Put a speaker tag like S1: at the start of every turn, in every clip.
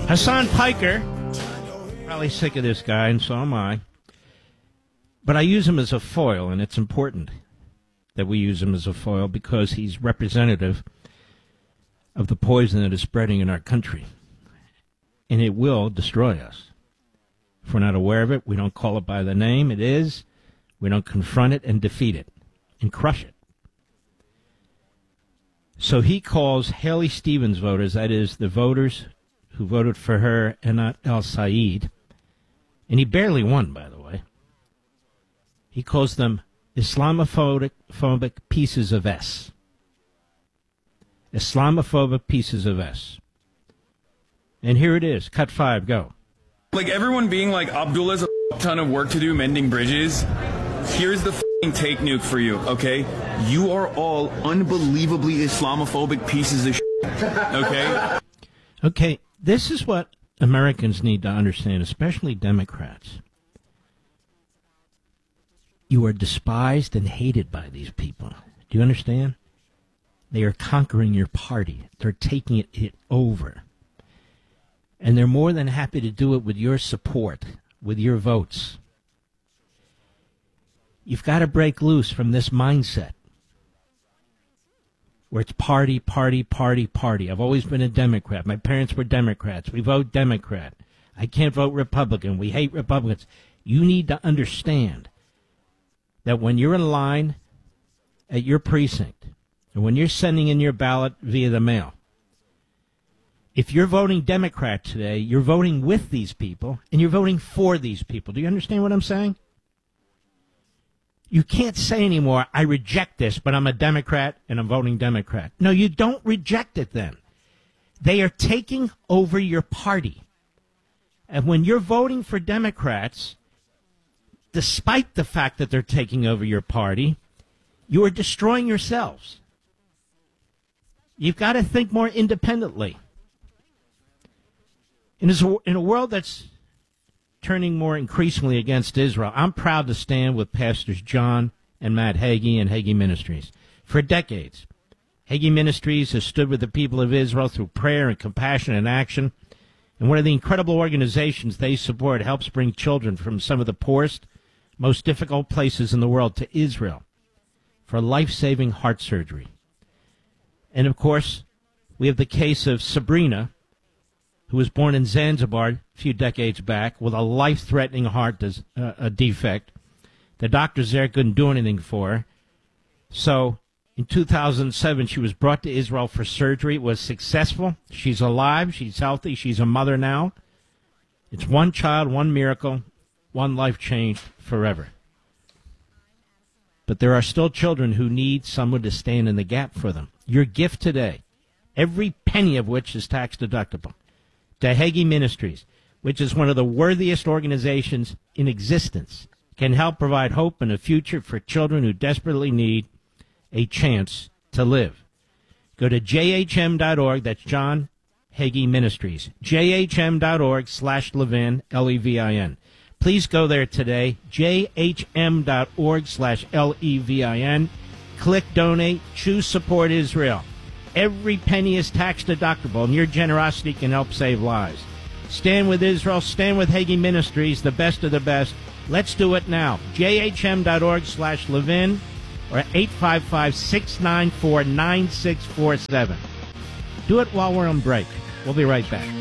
S1: Hassan Piker, probably sick of this guy, and so am I. But I use him as a foil, and it's important that we use him as a foil because he's representative of the poison that is spreading in our country. And it will destroy us. If we're not aware of it, we don't call it by the name it is, we don't confront it and defeat it and crush it. So he calls Haley Stevens voters, that is, the voters who voted for her, Enat El-Sayed, and he barely won, by the way. He calls them Islamophobic pieces of S. Islamophobic pieces of S. And here it is. Cut 5, go.
S2: Like everyone being like, Abdullah's a ton of work to do mending bridges. Here's the take nuke for you, okay? You are all unbelievably Islamophobic pieces of okay?
S1: Okay, this is what Americans need to understand, especially Democrats. You are despised and hated by these people. Do you understand? They are conquering your party. They're taking it over. And they're more than happy to do it with your support, with your votes. You've got to break loose from this mindset where it's party, party, party, party. I've always been a Democrat. My parents were Democrats. We vote Democrat. I can't vote Republican. We hate Republicans. You need to understand that when you're in line at your precinct, and when you're sending in your ballot via the mail, if you're voting Democrat today, you're voting with these people, and you're voting for these people. Do you understand what I'm saying? You can't say anymore, I reject this, but I'm a Democrat and I'm voting Democrat. No, you don't reject it then. They are taking over your party. And when you're voting for Democrats, despite the fact that they're taking over your party, you are destroying yourselves. You've got to think more independently. In a world that's turning more increasingly against Israel, I'm proud to stand with Pastors John and Matt Hagee and Hagee Ministries. For decades, Hagee Ministries has stood with the people of Israel through prayer and compassion and action. And one of the incredible organizations they support helps bring children from some of the poorest, most difficult places in the world to Israel for life-saving heart surgery. And, of course, we have the case of Sabrina, who was born in Zanzibar a few decades back with a life-threatening heart defect. The doctors there couldn't do anything for her. So in 2007, she was brought to Israel for surgery. It was successful. She's alive. She's healthy. She's a mother now. It's one child, one miracle, one life changed forever. But there are still children who need someone to stand in the gap for them. Your gift today, every penny of which is tax deductible, to Hagee Ministries, which is one of the worthiest organizations in existence, can help provide hope and a future for children who desperately need a chance to live. Go to jhm.org, that's John Hagee Ministries, jhm.org/Levin, Levin. Please go there today, jhm.org/Levin. Click donate, choose support Israel. Every penny is tax deductible, and your generosity can help save lives. Stand with Israel. Stand with Hagee Ministries, the best of the best. Let's do it now. jhm.org/Levin or 855-694-9647. Do it while we're on break. We'll be right back.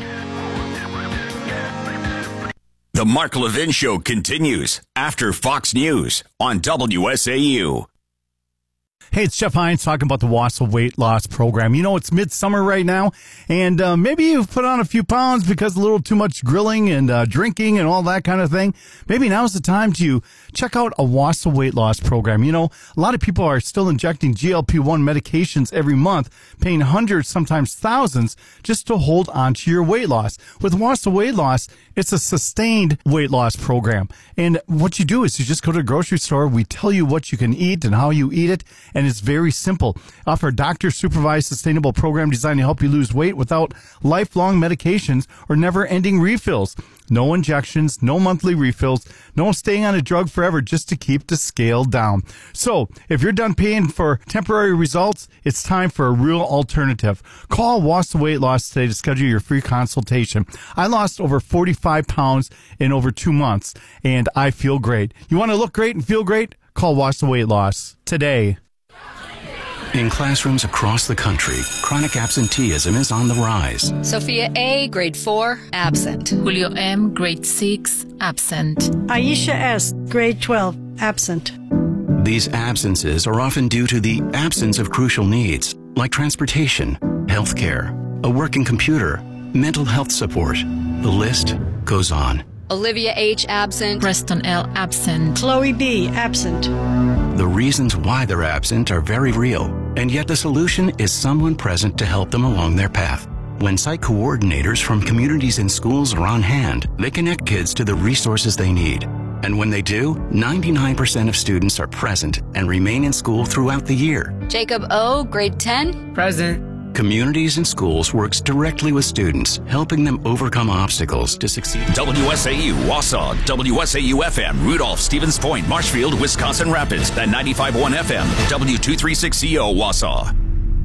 S3: The Mark Levin Show continues after Fox News on WSAU.
S4: Hey, it's Jeff Hines talking about the Wausau Weight Loss Program. You know, it's midsummer right now, and maybe you've put on a few pounds because a little too much grilling and drinking and all that kind of thing. Maybe now's the time to check out a Wausau Weight Loss Program. You know, a lot of people are still injecting GLP-1 medications every month, paying hundreds, sometimes thousands, just to hold on to your weight loss. With Wausau Weight Loss, it's a sustained weight loss program. And what you do is you just go to the grocery store. We tell you what you can eat and how you eat it. and it's very simple. Offer a doctor-supervised, sustainable program designed to help you lose weight without lifelong medications or never-ending refills. No injections, no monthly refills, no staying on a drug forever just to keep the scale down. So, if you're done paying for temporary results, it's time for a real alternative. Call Wassa Weight Loss today to schedule your free consultation. I lost over 45 pounds in over 2 months, and I feel great. You want to look great and feel great? Call Wassa Weight Loss today.
S3: In classrooms across the country, chronic absenteeism is on the rise.
S5: Sophia A., grade 4, absent.
S6: Julio M., grade 6, absent.
S7: Aisha S., grade 12, absent.
S3: These absences are often due to the absence of crucial needs, like transportation, healthcare, a working computer, mental health support. The list goes on.
S5: Olivia H., absent.
S6: Preston L., absent.
S7: Chloe B., absent.
S3: The reasons why they're absent are very real, and yet the solution is someone present to help them along their path. When site coordinators from communities and schools are on hand, they connect kids to the resources they need. And when they do, 99% of students are present and remain in school throughout the year.
S5: Jacob O., grade 10,
S8: present.
S3: Communities and Schools works directly with students, helping them overcome obstacles to succeed.
S9: WSAU, Wausau, WSAU-FM, Rudolph, Stevens Point, Marshfield, Wisconsin Rapids, and 95.1 FM, W236CO, Wausau.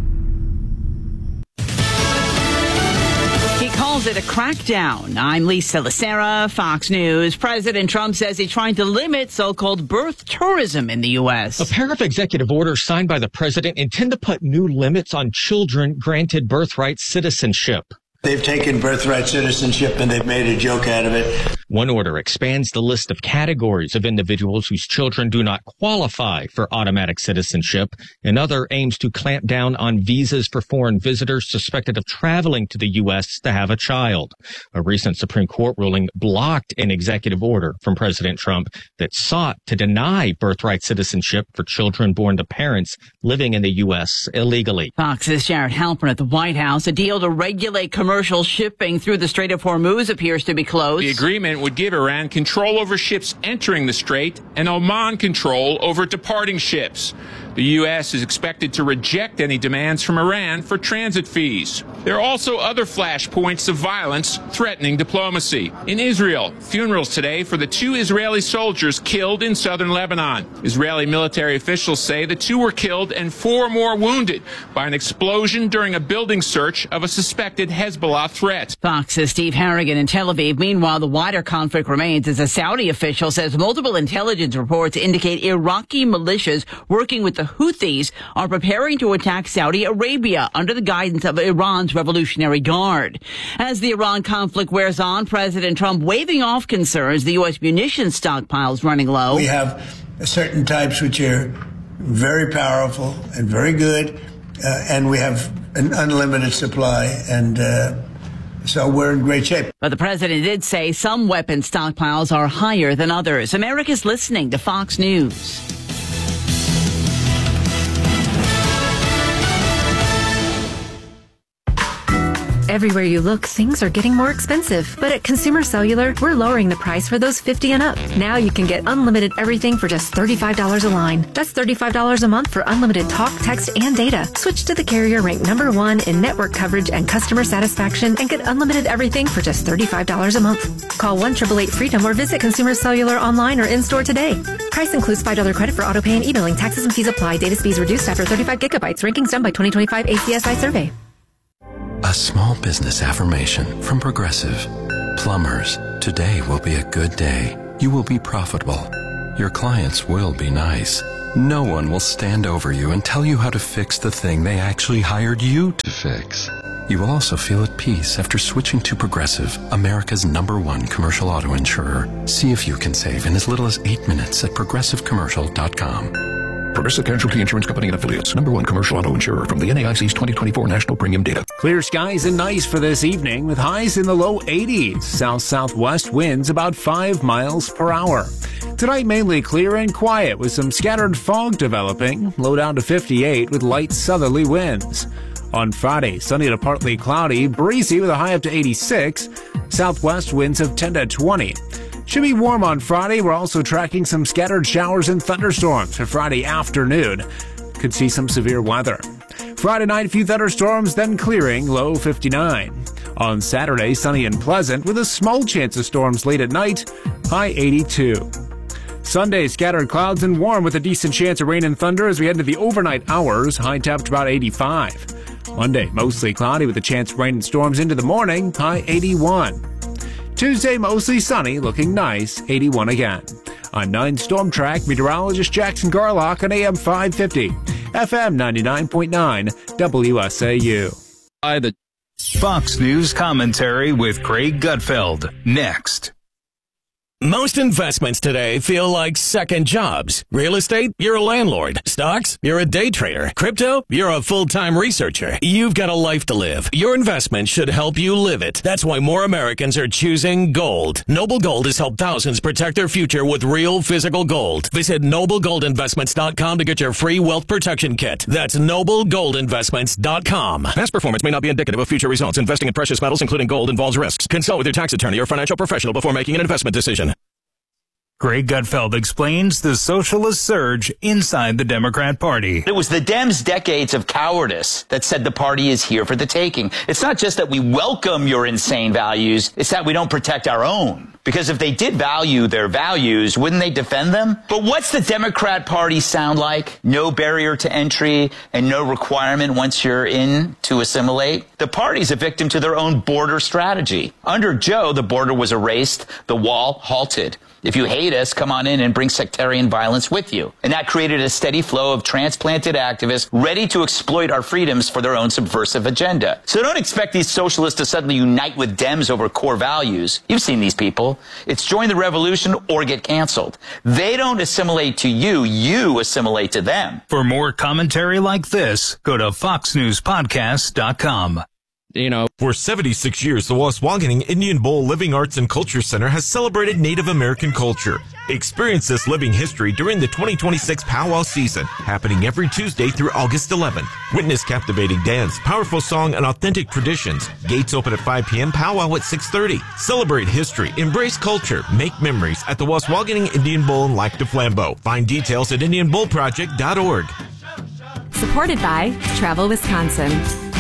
S10: He calls it a crackdown. I'm Lisa Lacera, Fox News. President Trump says he's trying to limit so-called birth tourism in the U.S.
S11: A pair of executive orders signed by the president intend to put new limits on children granted birthright citizenship.
S12: They've taken birthright citizenship and they've made a joke out of it.
S11: One order expands the list of categories of individuals whose children do not qualify for automatic citizenship. Another aims to clamp down on visas for foreign visitors suspected of traveling to the U.S. to have a child. A recent Supreme Court ruling blocked an executive order from President Trump that sought to deny birthright citizenship for children born to parents living in the U.S. illegally.
S10: Fox's Jared Halpern at the White House. A deal to regulate commercial shipping through the Strait of Hormuz appears to be close.
S13: The agreement would give Iran control over ships entering the strait and Oman control over departing ships. The U.S. is expected to reject any demands from Iran for transit fees. There are also other flashpoints of violence threatening diplomacy. In Israel, funerals today for the 2 Israeli soldiers killed in southern Lebanon. Israeli military officials say the 2 were killed and 4 more wounded by an explosion during a building search of a suspected Hezbollah threat.
S10: Fox's Steve Harrigan in Tel Aviv. Meanwhile, the wider conflict remains as a Saudi official says multiple intelligence reports indicate Iraqi militias working with the Houthis are preparing to attack Saudi Arabia under the guidance of Iran's Revolutionary Guard. As the Iran conflict wears on, President Trump waving off concerns the U.S. munitions stockpiles running low.
S12: We have certain types which are very powerful and very good, and we have an unlimited supply, and so we're in great shape.
S10: But the president did say some weapon stockpiles are higher than others. America's listening to Fox News.
S14: Everywhere you look, things are getting more expensive. But at Consumer Cellular, we're lowering the price for those 50 and up. Now you can get unlimited everything for just $35 a line. That's $35 a month for unlimited talk, text, and data. Switch to the carrier ranked #1 in network coverage and customer satisfaction and get unlimited everything for just $35 a month. Call 1-888-FREEDOM or visit Consumer Cellular online or in-store today. Price includes $5 credit for auto pay and e-billing. Taxes and fees apply. Data speeds reduced after 35 gigabytes. Rankings done by 2025 ACSI survey.
S15: A small business affirmation from Progressive. Plumbers, today will be a good day. You will be profitable. Your clients will be nice. No one will stand over you and tell you how to fix the thing they actually hired you to fix. You will also feel at peace after switching to Progressive, America's #1 commercial auto insurer. See if you can save in as little as 8 minutes at progressivecommercial.com.
S16: Progressive Casualty Insurance Company and Affiliates. #1 commercial auto insurer from the NAIC's 2024 National Premium Data.
S17: Clear skies and nice for this evening with highs in the low 80s. South-southwest winds about 5 miles per hour. Tonight mainly clear and quiet with some scattered fog developing. Low down to 58 with light southerly winds. On Friday, sunny to partly cloudy, breezy with a high up to 86. Southwest winds of 10 to 20. Should be warm on Friday. We're also tracking some scattered showers and thunderstorms for Friday afternoon. could see some severe weather. Friday night, a few thunderstorms, then clearing, low 59. On Saturday, sunny and pleasant, with a small chance of storms late at night, high 82. Sunday, scattered clouds and warm with a decent chance of rain and thunder as we head into the overnight hours, high temperature about 85. Monday, mostly cloudy with a chance of rain and storms into the morning, high 81. Tuesday, mostly sunny, looking nice, 81 again. On 9 Storm Track, meteorologist Jackson Garlock on AM 550, FM 99.9, WSAU.
S8: By the Fox News commentary with Craig Gutfeld, next.
S18: Most investments today feel like second jobs. Real estate, you're a landlord. Stocks, you're a day trader. Crypto, you're a full-time researcher. You've got a life to live. Your investment should help you live it. That's why more Americans are choosing gold. Noble Gold has helped thousands protect their future with real physical gold. Visit NobleGoldInvestments.com to get your free wealth protection kit. That's NobleGoldInvestments.com. Past performance may not be indicative of future results. Investing in precious metals, including gold, involves risks. Consult with your tax attorney or financial professional before making an investment decision.
S8: Craig Gutfeld explains the socialist surge inside the Democrat Party.
S19: It was the Dems' decades of cowardice that said the party is here for the taking. It's not just that we welcome your insane values, it's that we don't protect our own. Because if they did value their values, wouldn't they defend them? But what's the Democrat Party sound like? No barrier to entry and no requirement once you're in to assimilate? The party's a victim to their own border strategy. Under Joe, the border was erased, the wall halted. If you hate us, come on in and bring sectarian violence with you. And that created a steady flow of transplanted activists ready to exploit our freedoms for their own subversive agenda. So don't expect these socialists to suddenly unite with Dems over core values. You've seen these people. It's join the revolution or get canceled. They don't assimilate to you, you assimilate to them.
S8: For more commentary like this, go to foxnewspodcast.com.
S20: You know, for 76 years, the Waswaganing Indian Bowl Living Arts and Culture Center has celebrated Native American culture. Experience this living history during the 2026 Powwow season, happening every Tuesday through August 11th. Witness captivating dance, powerful song, and authentic traditions. Gates open at 5 p.m., powwow at 6:30. Celebrate history, embrace culture, make memories at the Waswaganing Indian Bowl in Lac du Flambeau. Find details at IndianBowlProject.org.
S21: Supported by Travel Wisconsin.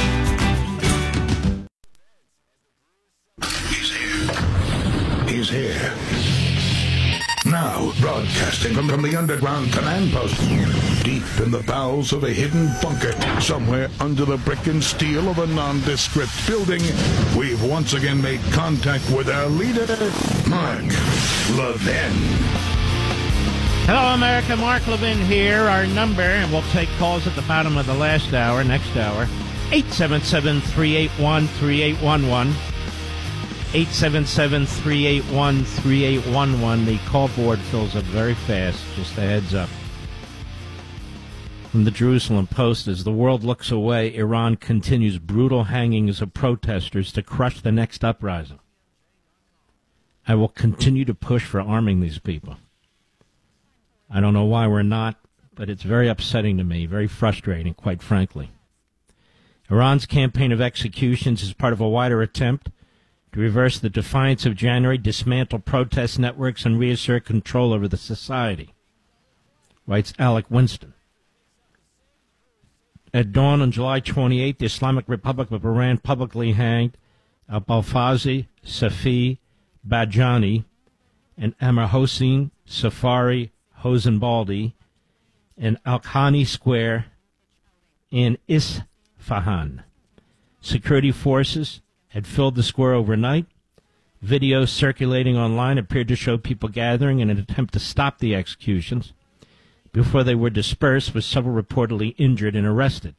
S22: He's here. Now, broadcasting from the underground command post, deep in the bowels of a hidden bunker, somewhere under the brick and steel of a nondescript building, we've once again made contact with our leader, Mark Levin.
S1: Hello, America. Mark Levin here. Our number, and we'll take calls at the bottom of the last hour, next hour, 877-381-3811. 877-381-3811. The call board fills up very fast, just a heads up. From the Jerusalem Post, as the world looks away, Iran continues brutal hangings of protesters to crush the next uprising. I will continue to push for arming these people. I don't know why we're not, but it's very upsetting to me, very frustrating, quite frankly. Iran's campaign of executions is part of a wider attempt to reverse the defiance of January, dismantle protest networks, and reassert control over the society, writes Alec Winston. At dawn on July 28, the Islamic Republic of Iran publicly hanged Abolfazl Safi Bajani and Amir Hossein Safari Hosenbaldi in Al-Khani Square in Isfahan. Security forces had filled the square overnight. Videos circulating online appeared to show people gathering in an attempt to stop the executions before they were dispersed, with several reportedly injured and arrested.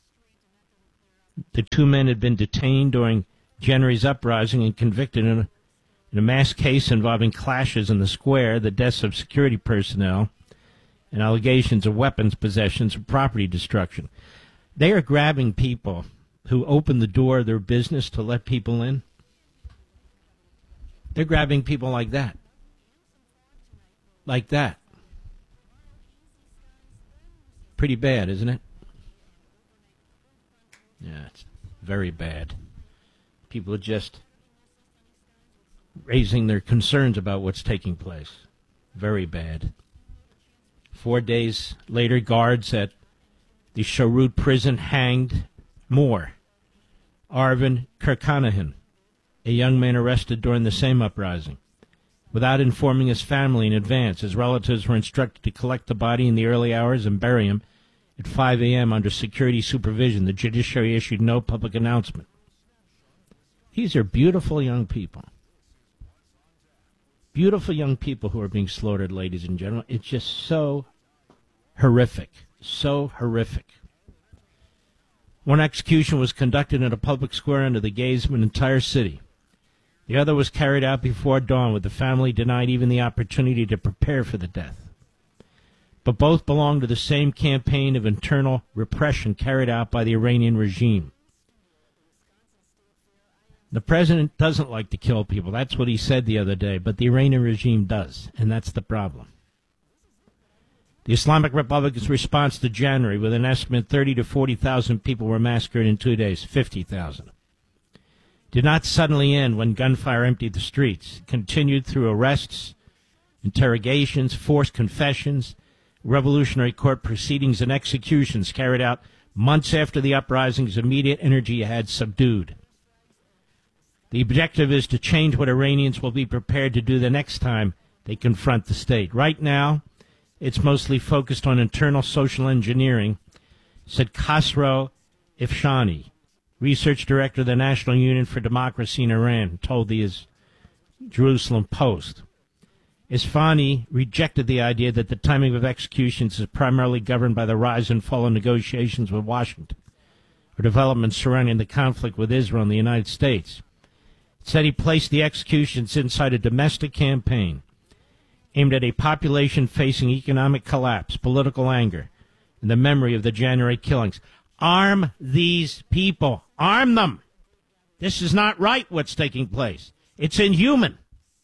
S1: The two men had been detained during January's uprising and convicted in a mass case involving clashes in the square, the deaths of security personnel, and allegations of weapons possessions and property destruction. They are grabbing people who open the door of their business to let people in. They're grabbing people like that. Like that. Pretty bad, isn't it? Yeah, it's very bad. People are just raising their concerns about what's taking place. Very bad. 4 days later, guards at The Shorut prison hanged more. Arvin Kirkanahan, a young man arrested during the same uprising. Without informing his family in advance, his relatives were instructed to collect the body in the early hours and bury him at 5 a.m. under security supervision. The judiciary issued no public announcement. These are beautiful young people. Beautiful young people who are being slaughtered, ladies and gentlemen. It's just so horrific. So horrific. One execution was conducted in a public square under the gaze of an entire city. The other was carried out before dawn, with the family denied even the opportunity to prepare for the death. But both belong to the same campaign of internal repression carried out by the Iranian regime. The president doesn't like to kill people. That's what he said the other day, but the Iranian regime does, and that's the problem. The Islamic Republic's response to January, with an estimate 30 to 40,000 people were massacred in 2 days, 50,000. Did not suddenly end when gunfire emptied the streets. It continued through arrests, interrogations, forced confessions, revolutionary court proceedings, and executions carried out months after the uprising's immediate energy had subdued. The objective is to change what Iranians will be prepared to do the next time they confront the state. Right now, it's mostly focused on internal social engineering, said Khosrow Ifshani, research director of the National Union for Democracy in Iran, told the Jerusalem Post. Ifshani rejected the idea that the timing of executions is primarily governed by the rise and fall of negotiations with Washington or developments surrounding the conflict with Israel and the United States. It said he placed the executions inside a domestic campaign aimed at a population facing economic collapse, political anger, and the memory of the January killings. Arm these people. Arm them. This is not right, what's taking place. It's inhuman.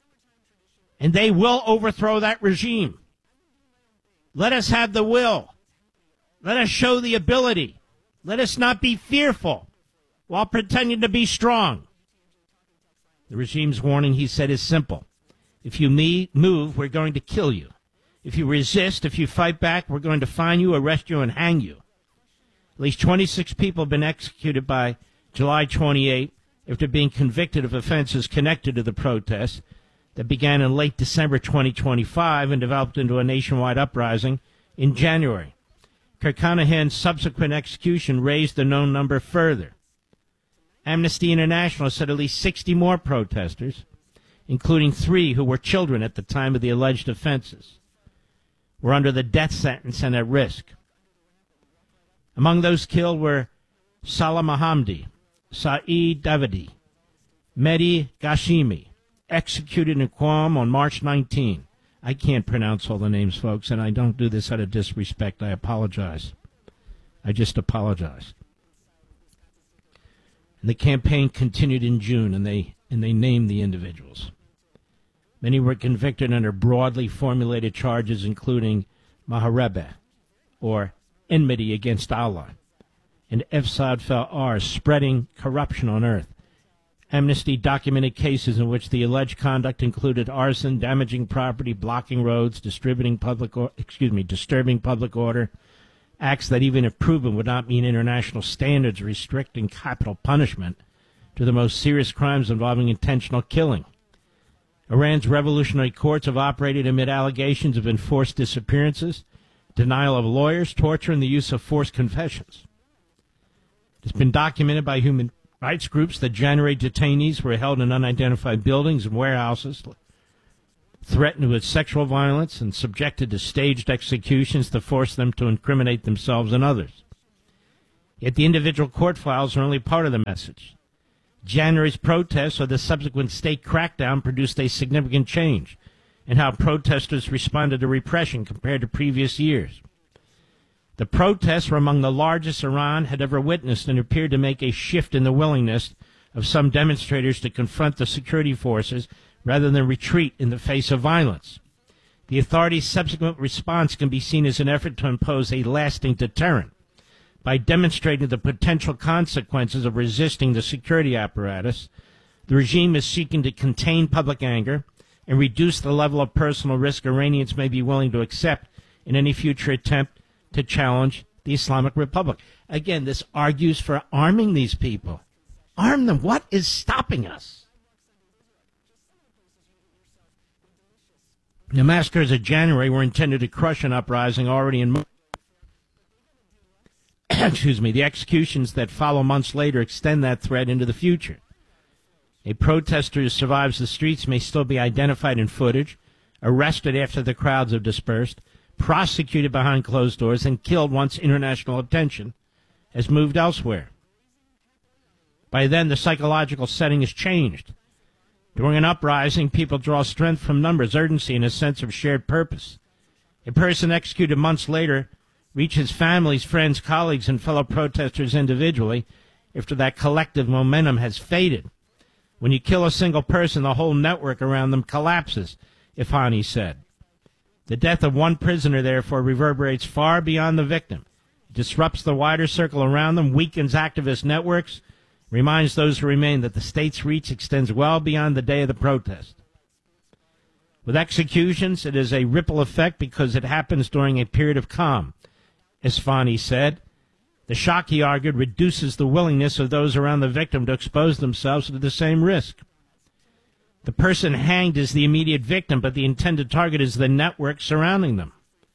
S1: And they will overthrow that regime. Let us have the will. Let us show the ability. Let us not be fearful while pretending to be strong. The regime's warning, he said, is simple. If you move, we're going to kill you. If you resist, if you fight back, we're going to find you, arrest you, and hang you. At least 26 people have been executed by July 28 after being convicted of offenses connected to the protests that began in late December 2025 and developed into a nationwide uprising in January. Kirkanahan's subsequent execution raised the known number further. Amnesty International said at least 60 more protesters, including 3 who were children at the time of the alleged offenses, were under the death sentence and at risk. Among those killed were Salah Mohammadi, Saeed Davidi, Mehdi Ghashemi, executed in Qom on March 19. I can't pronounce all the names, folks, and I don't do this out of disrespect. I apologize. I just apologize. And the campaign continued in June, and they named the individuals. Many were convicted under broadly formulated charges, including Maharebe, or enmity against Allah, and Efsad fil Ard, spreading corruption on earth. Amnesty documented cases in which the alleged conduct included arson, damaging property, blocking roads, disturbing public order, acts that even if proven would not meet international standards, restricting capital punishment to the most serious crimes involving intentional killing. Iran's revolutionary courts have operated amid allegations of enforced disappearances, denial of lawyers, torture, and the use of forced confessions. It's been documented by human rights groups that January detainees were held in unidentified buildings and warehouses, threatened with sexual violence, and subjected to staged executions to force them to incriminate themselves and others. Yet the individual court files are only part of the message. January's protests or the subsequent state crackdown produced a significant change in how protesters responded to repression compared to previous years. The protests were among the largest Iran had ever witnessed and appeared to make a shift in the willingness of some demonstrators to confront the security forces rather than retreat in the face of violence. The authorities' subsequent response can be seen as an effort to impose a lasting deterrent by demonstrating the potential consequences of resisting the security apparatus. The regime is seeking to contain public anger and reduce the level of personal risk Iranians may be willing to accept in any future attempt to challenge the the Islamic Republic. Again, this argues for arming these people. Arm them. What is stopping us? The massacres of January were intended to crush an uprising already in motion. Excuse me. The executions that follow months later extend that threat into the future. A protester who survives the streets may still be identified in footage, arrested after the crowds have dispersed, prosecuted behind closed doors, and killed once international attention has moved elsewhere. By then, the psychological setting has changed. During an uprising, people draw strength from numbers, urgency, and a sense of shared purpose. A person executed months later reaches families, friends, colleagues, and fellow protesters individually after that collective momentum has faded. When you kill a single person, the whole network around them collapses, Ifani said. The death of one prisoner, therefore, reverberates far beyond the victim. It disrupts the wider circle around them, weakens activist networks, reminds those who remain that the state's reach extends well beyond the day of the protest. With executions, it is a ripple effect because it happens during a period of calm, Isfani said. The shock, he argued, reduces the willingness of those around the victim to expose themselves to the same risk. The person hanged is the immediate victim, but the intended target is the network surrounding them.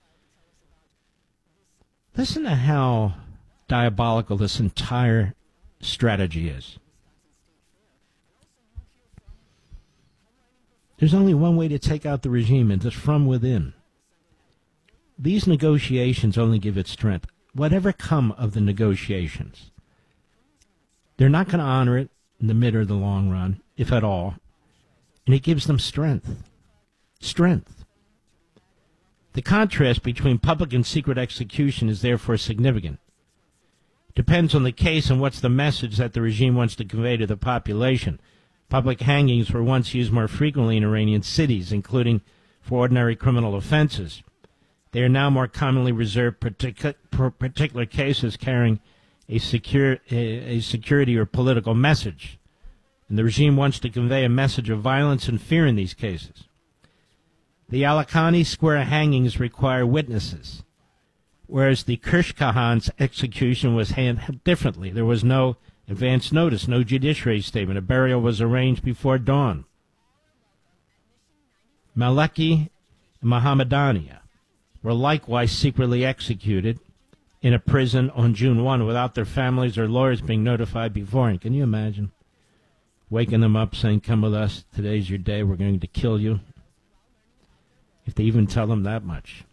S1: Listen to how diabolical this entire strategy is. There's only one way to take out the regime, and it's from within. These negotiations only give it strength. Whatever come of the negotiations, they're not going to honor it in the mid or the long run, if at all. And it gives them strength. Strength. The contrast between public and secret execution is therefore significant. Depends on the case and what's the message that the regime wants to convey to the population. Public hangings were once used more frequently in Iranian cities, including for ordinary criminal offenses. They are now more commonly reserved for particular cases carrying a security or political message. And the regime wants to convey a message of violence and fear in these cases. The Al-Haqqani Square hangings require witnesses, whereas the Kirshkahan's execution was handled differently. There was no advance notice, no judiciary statement. A burial was arranged before dawn. Maleki and Mohammedania were likewise secretly executed in a prison on June 1 without their families or lawyers being notified beforehand. Can you imagine waking them up saying, come with us, today's your day, we're going to kill you? If they even tell them that much.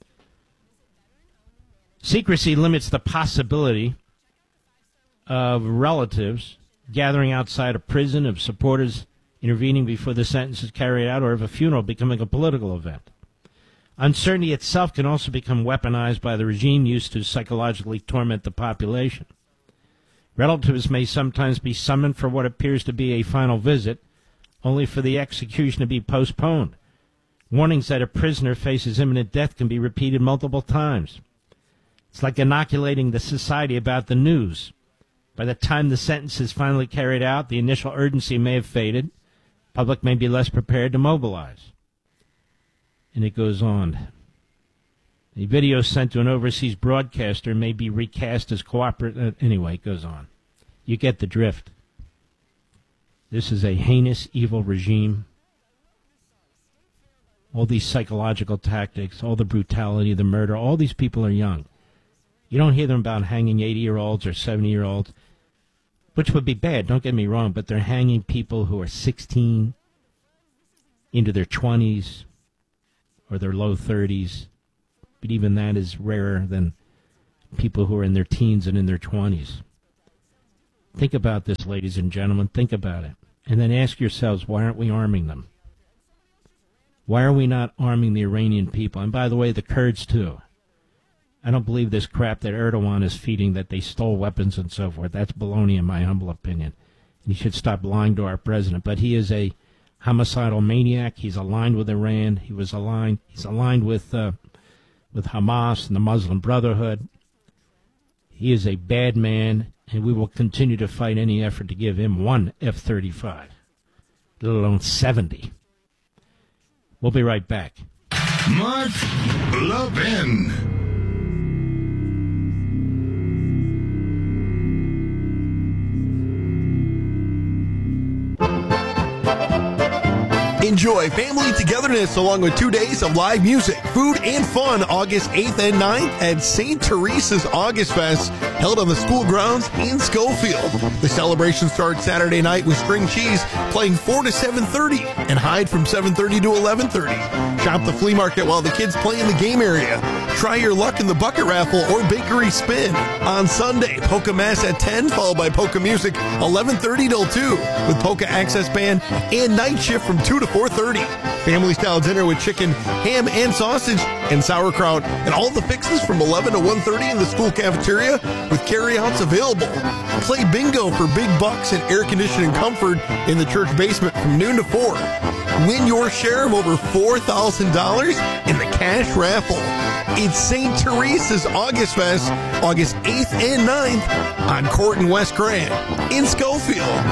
S1: Secrecy limits the possibility of relatives gathering outside a prison, of supporters intervening before the sentence is carried out, or of a funeral becoming a political event. Uncertainty itself can also become weaponized by the regime, used to psychologically torment the population. Relatives may sometimes be summoned for what appears to be a final visit, only for the execution to be postponed. Warnings that a prisoner faces imminent death can be repeated multiple times. It's like inoculating the society about the news. By the time the sentence is finally carried out, the initial urgency may have faded. Public may be less prepared to mobilize. And it goes on. A video sent to an overseas broadcaster may be recast as cooperative. Anyway, it goes on. You get the drift. This is a heinous, evil regime. All these psychological tactics, all the brutality, the murder, all these people are young. You don't hear them about hanging 80-year-olds or 70-year-olds, which would be bad, don't get me wrong, but they're hanging people who are 16 into their 20s or their low 30s. But even that is rarer than people who are in their teens and in their 20s. Think about this, ladies and gentlemen. Think about it. And then ask yourselves, why aren't we arming them? Why are we not arming the Iranian people? And by the way, the Kurds, too. I don't believe this crap that Erdogan is feeding, that they stole weapons and so forth. That's baloney in my humble opinion. He should stop lying to our president. But he is a homicidal maniac. He's aligned with Iran. He's aligned with Hamas and the Muslim Brotherhood. He is a bad man, and we will continue to fight any effort to give him one F-35, let alone 70. We'll be right back.
S22: Mark Levin.
S2: Enjoy family togetherness along with 2 days of live music, food, and fun August 8th and 9th at St. Teresa's August Fest, held on the school grounds in Schofield. The celebration starts Saturday night with String Cheese playing 4 to 7:30 and Hyde from 7:30 to 11:30. Shop the flea market while the kids play in the game area. Try your luck in the bucket raffle or bakery spin. On Sunday, polka mass at 10, followed by polka music 11:30 till 2 with polka access band and night shift from 2 to 4:30. Family style dinner with chicken, ham, and sausage and sauerkraut, and all the fixes from 11 to 1:30 in the school cafeteria with carryouts available. Play bingo for big bucks and air conditioning comfort in the church basement from noon to 4. Win your share of over $4,000 in the cash raffle. It's St. Teresa's August Fest, August 8th and 9th on Court and West Grand in Schofield.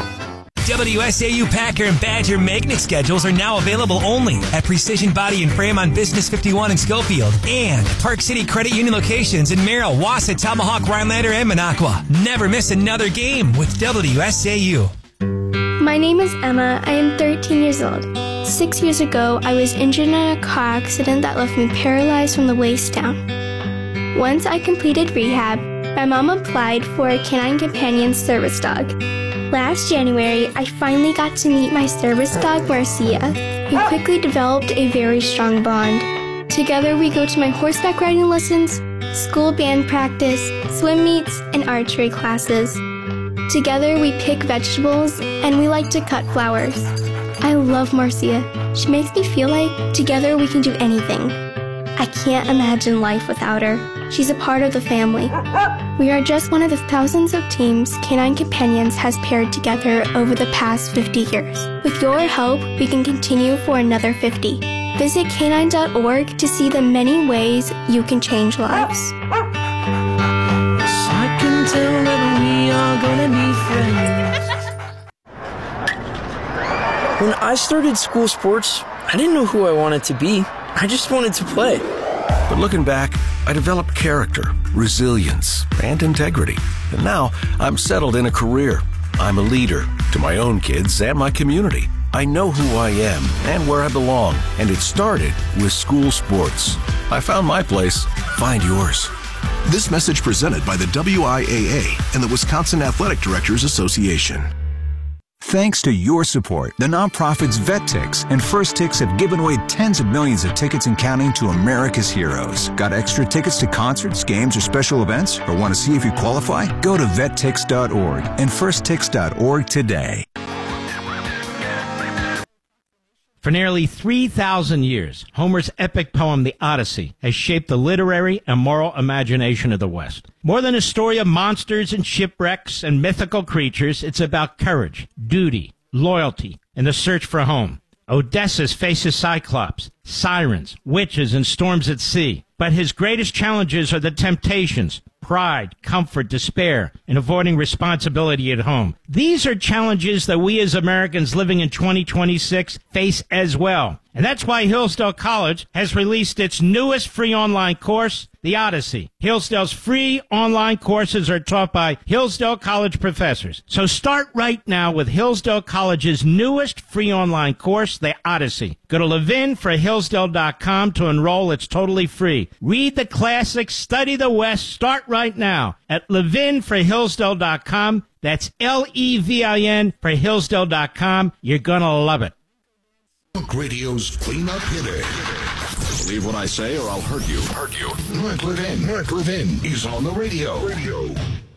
S4: WSAU Packer and Badger magnet schedules are now available only at Precision Body and Frame on Business 51 in Schofield and Park City Credit Union locations in Merrill, Wausau, Tomahawk, Rhinelander, and Minocqua. Never miss another game with WSAU.
S23: My name is Emma. I am 13 years old. 6 years ago, I was injured in a car accident that left me paralyzed from the waist down. Once I completed rehab, my mom applied for a Canine Companion service dog. Last January, I finally got to meet my service dog, Marcia. We quickly developed a very strong bond. Together, we go to my horseback riding lessons, school band practice, swim meets, and archery classes. Together, we pick vegetables, and we like to cut flowers. I love Marcia. She makes me feel like together we can do anything. I can't imagine life without her. She's a part of the family. We are just one of the thousands of teams Canine Companions has paired together over the past 50 years. With your help, we can continue for another 50. Visit canine.org to see the many ways you can change lives.
S24: I can tell that we are gonna be friends. When I started school sports, I didn't know who I wanted to be. I just wanted to play.
S25: But looking back, I developed character, resilience, and integrity. And now I'm settled in a career. I'm a leader to my own kids and my community. I know who I am and where I belong, and it started with school sports. I found my place. Find yours.
S26: This message presented by the WIAA and the Wisconsin Athletic Directors Association.
S27: Thanks to your support, the nonprofits VetTix and First Tix have given away tens of millions of tickets and counting to America's heroes. Got extra tickets to concerts, games, or special events? Or want to see if you qualify? Go to vettix.org and firsttix.org today.
S1: For nearly 3,000 years, Homer's epic poem, The Odyssey, has shaped the literary and moral imagination of the West. More than a story of monsters and shipwrecks and mythical creatures, it's about courage, duty, loyalty, and the search for home. Odysseus faces Cyclops, sirens, witches, and storms at sea. But his greatest challenges are the temptations, pride, comfort, despair, and avoiding responsibility at home. These are challenges that we as Americans living in 2026 face as well. And that's why Hillsdale College has released its newest free online course, The Odyssey. Hillsdale's free online courses are taught by Hillsdale College professors. So start right now with Hillsdale College's newest free online course, The Odyssey. Go to levinforhillsdale.com to enroll. It's totally free. Read the classics, study the West. Start right now at levinforhillsdale.com. That's Levin for Hillsdale.com. You're going to love it.
S22: Radio's cleanup hitter. Believe what I say or I'll hurt you. Mark Levin. Mark Levin. He's on the radio.